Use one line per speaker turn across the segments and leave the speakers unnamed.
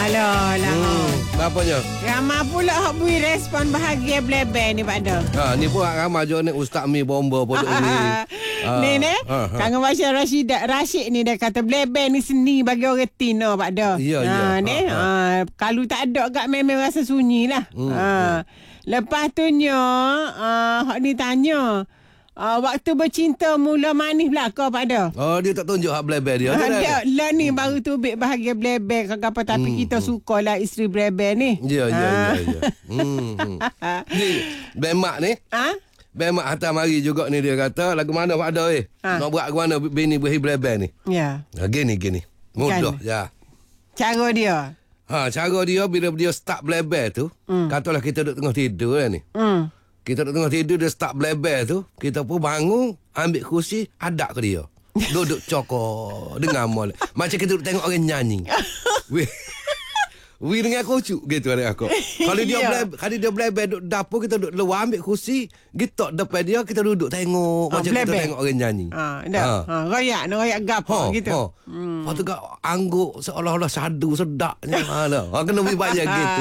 Alah.
Apanya?
Ramai pula hak bui respon bahagia blebe ni Pak Do.
Ni pun ramai je ni Ustaz Mi bomba pojok ni.
Ni. Kangen baca Rashid ni dia kata blebe ni seni bagi orang Tino Pak Do.
Ya.
Ni. Kalau tak ada agak memang rasa sunyi lah. Lepas tu hak ni tanya. Waktu bercinta mula manis belaka Pak Do.
Dia tak tunjuk hak blebe dia.
Ada lah ni baru tubik bahagia blebe apa tapi kita sukalah isteri blebe ni.
Ya. Ni Bemak ni. Bemak hantar mari juga ni dia kata lagu mana Pak Do nak buat ke mana bini beri blebe ni.
Ya.
Gini. Mudah ya.
Cara dia.
Cara dia bila dia start blebe tu, katalah kita duduk tengah tidur lah ni. Kita tengah tidur, dia start blebe tu. Kita pun bangun, ambil kursi, hadap ke dia. Duduk cokor, dengar mall. Macam kita duduk tengok orang nyanyi. Wih dengan kocuk gitu adik aku. Kalau dia blebe duduk dapur, kita duduk luar ambil kursi, kita depan dia, kita duduk tengok. Macam kita tengok orang nyanyi.
Royak gapo gitu.
Lepas tu angguk seolah-olah sadu sedaknya. Kena lebih banyak gitu.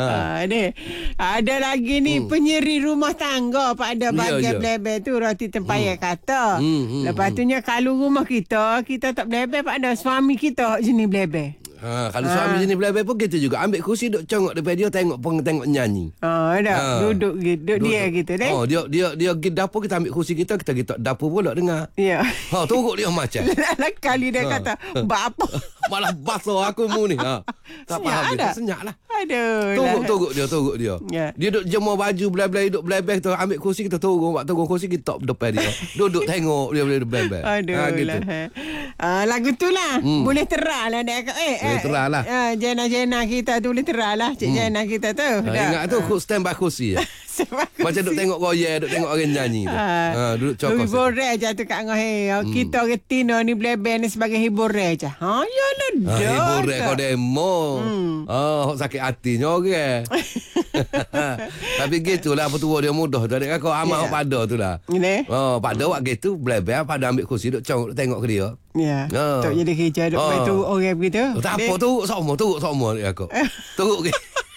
Ada lagi ni penyeri rumah tangga pada bahagian blebe tu roti tempaya kata. Lepas tu kalau rumah kita tak blebe pada suami kita jenis blebe.
Kalau suami jenis blebe pun kita juga ambil kursi duk congok depan dia tengok nyanyi.
Duduk dia gitu deh.
Dia pergi dapur kita ambil kursi kita dapur pula dengar. Ya. Tunggu dia macam.
Kali dia kata apa?
Malah basuh aku mu ni. Tak faham dia. Senyap lah.
Aduh.
Tunggu dia. Dia duduk jemur baju blebe duduk blebe kita ambil kursi kita turun kursi kita depan dia. Duduk tengok dia blebe.
Aduh gitu. Lagu tu lah. Boleh terang lah dia kata.
Boleh terang lah.
Jena kita tu boleh terang lah. Cik Jena kita tu.
Ingat tu stand by kursi. Macam duduk tengok goyang, duduk tengok orang nyanyi tu. Duduk cokos.
Hiburan je tu kat ngah. Kita orang Tino ni blebe ni sebagai hiburan je. Yalah dah.
Hiburan kau demo. Sakit hatinya orang. Tapi gitulah petua dia mudah tu. Adik kau amat pada tu lah. Pada waktu gitu blebe pada ambil kursi duduk congok tengok ke dia.
Ya. Tak jadi kerja duk betul orang begitu.
Tak apa turut sama dia aku. Turut ke.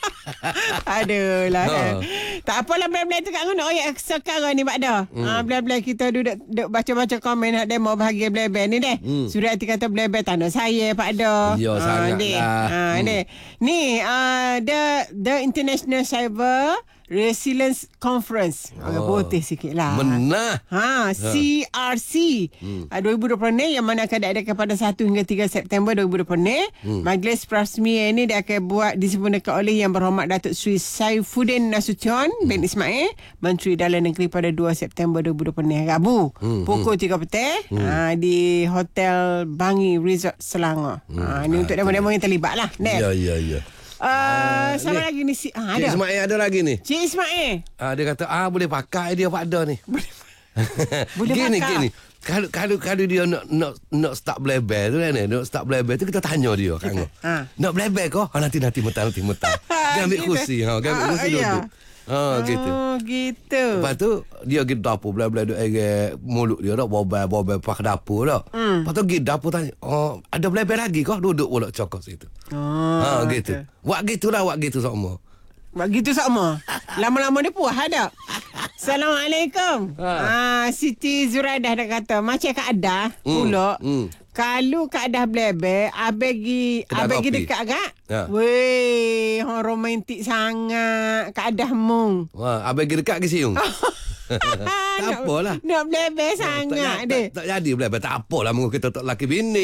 Aduh lah. Tak apalah blab-blab tu kat mana sekarang ni Pak Do. Blab-blab kita duduk baca-baca komen hak demo bahagia blab-blab ni deh. Surati kata blab-blab tanda saya Pak Do.
Ya sangatlah.
Ni the International Cyber Resilience Conference. Agak putih sikit lah.
Benar.
CRC 2020 yang mana akan diadakan pada 1 hingga 3 September 2020. Majlis Prasmi ini dia akan buat disempurnakan oleh Yang Berhormat Datuk Seri Saifuddin Nasution bin Ismail, Menteri Dalam Negeri pada 2 September 2020 Rabu. Pukul 3 petang di Hotel Bangi Resort Selangor. Ini untuk demo-demo yang terlibat lah.
Ya.
Sama lagi ni ada.
Cik Ismail ada lagi ni.
Cik Ismail.
Dia kata boleh pakai dia Pak Do ni.
Boleh
gini.
pakai.
Kalau dia nak start blebe tu kan, nak start blebe tu kita tanya dia kan. Nak blebe kau? Nanti mentah. Dia ambil kursi, duduk. Gitu. Lepas tu dia pergi dapur blebe duk mulut dia dak bobel pak dapur dak. Lepas tu pergi dapur tanya, ada blebe lagi kau? Duduk pula cokos itu. Gitu. Wak gitu sama.
Begitu sama. Lama-lama dia puas ada. Assalamualaikum. Siti Zuraidah dah kata macam Kak Adah pula. Kalau Kak Adah blebe, abegi dekat agak. Weh, romantik sangat Kak Adah mung.
Abegi dekat ke siung. Tak apalah.
Nak blebe sangat
tak jadi blebe. Tak apalah kita tak laki bini.